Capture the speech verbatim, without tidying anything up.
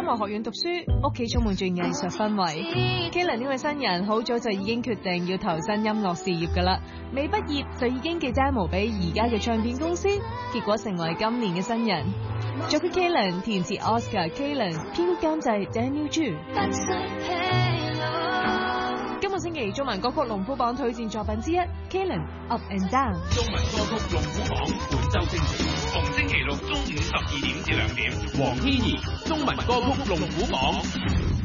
樂學院讀書，屋企充滿住藝術氛圍。Kalen 呢位新人好早就已經決定要投身音樂事業㗎啦，未畢業就已經寄 demo 俾而家嘅唱片公司，結果成為今年嘅新人。作曲 Kalen， 填詞 Oscar Kalen， 編曲監製 Daniel Chu。今個星期中文歌曲龍虎榜推薦作品之一 Kalen Up and Down。 中文歌曲龍虎榜本周精選，逢星期六中午十二點至兩點，黃天怡中文歌曲龍虎榜。